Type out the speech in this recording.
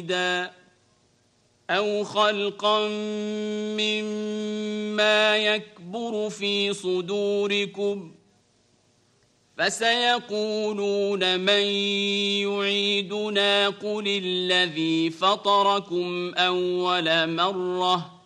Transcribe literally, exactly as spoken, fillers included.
أو خلقا مما يكبر في صدوركم فسيقولون من يعيدنا قل الذي فطركم أول مرة